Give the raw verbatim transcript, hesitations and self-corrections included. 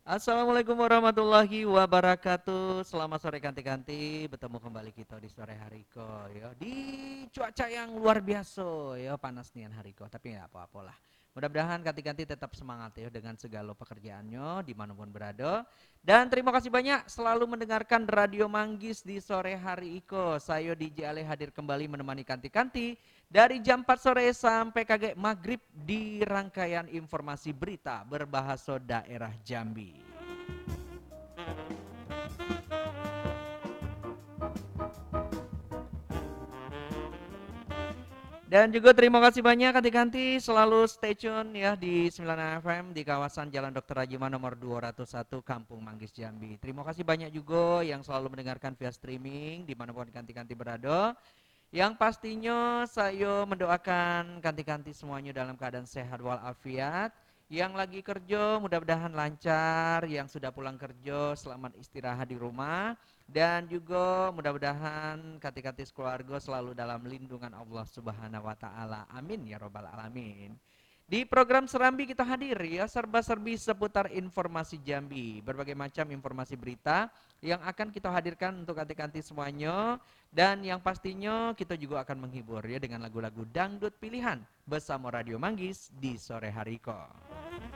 Assalamualaikum warahmatullahi wabarakatuh. Selamat sore kanti-kanti. Bertemu kembali kita di sore hariko ya. Di cuaca yang luar biasa ya, panas nian hariko. Tapi nggak apa-apa lah. Mudah-mudahan kanti-kanti tetap semangat ya dengan segala pekerjaannya dimanapun berada. Dan terima kasih banyak selalu mendengarkan Radio Manggis di sore hari iko. Saya D J Ale hadir kembali menemani kanti-kanti dari jam empat sore sampai kagak maghrib di rangkaian informasi berita berbahasa daerah Jambi. Dan juga terima kasih banyak kanti-kanti selalu stay tune ya di sembilan F M di kawasan Jalan Dokter Rajima nomor dua ratus satu Kampung Manggis Jambi. Terima kasih banyak juga yang selalu mendengarkan via streaming dimanapun kanti-kanti berada. Yang pastinya saya mendoakan kanti-kanti semuanya dalam keadaan sehat walafiat. Yang lagi kerja mudah-mudahan lancar, yang sudah pulang kerja selamat istirahat di rumah. Dan juga mudah-mudahan kanti-kanti keluarga selalu dalam lindungan Allah Subhanahu wa taala. Amin ya robbal alamin. Di program Serambi kita hadir ya, serba-serbi seputar informasi Jambi. Berbagai macam informasi berita yang akan kita hadirkan untuk kanti-kanti semuanya. Dan yang pastinya kita juga akan menghibur ya dengan lagu-lagu dangdut pilihan bersama Radio Manggis di sore hari ko.